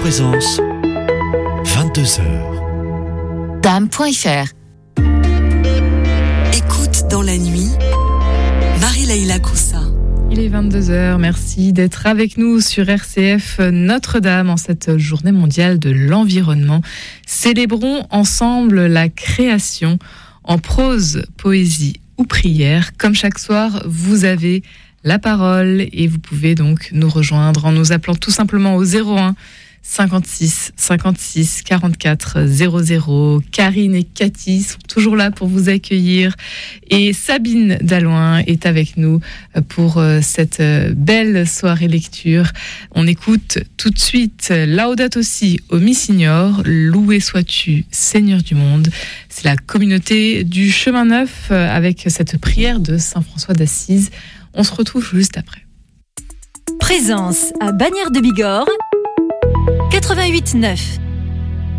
Présence, 22h. Dame.fr. Écoute dans la nuit, Marie-Laïla Koussa. Il est 22h, merci d'être avec nous sur RCF Notre-Dame en cette journée mondiale de l'environnement. Célébrons ensemble la création en prose, poésie ou prière. Comme chaque soir, vous avez la parole et vous pouvez donc nous rejoindre en nous appelant tout simplement au 01 56 56 44 00. Karine et Cathy sont toujours là pour vous accueillir et Sabine Dalloin est avec nous pour cette belle soirée lecture. On écoute tout de suite Laudato Si au Mi-Signor, loué sois-tu Seigneur du monde. C'est la communauté du Chemin Neuf avec cette prière de Saint François d'Assise. On se retrouve juste après. Présence à Bagnères de Bigorre 88.9.